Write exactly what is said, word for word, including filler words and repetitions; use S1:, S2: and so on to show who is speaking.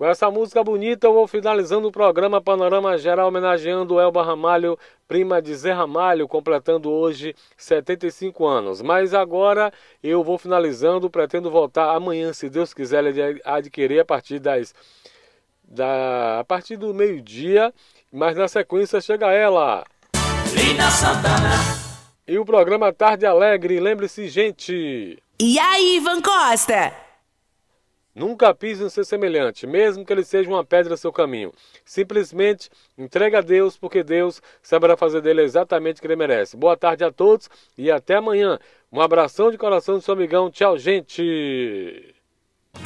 S1: Com essa música bonita eu vou finalizando o programa Panorama Geral, homenageando Elba Ramalho, prima de Zé Ramalho, completando hoje setenta e cinco anos. Mas agora eu vou finalizando, pretendo voltar amanhã, se Deus quiser, adquirir a partir das da a partir do meio-dia, mas na sequência chega ela.
S2: Lina Santana.
S1: E o programa Tarde Alegre, lembre-se, gente.
S3: E aí, Ivan Costa?
S1: Nunca pise no seu semelhante, mesmo que ele seja uma pedra no seu caminho. Simplesmente entregue a Deus, porque Deus saberá fazer dele exatamente o que ele merece. Boa tarde a todos e até amanhã. Um abração de coração do seu amigão. Tchau, gente!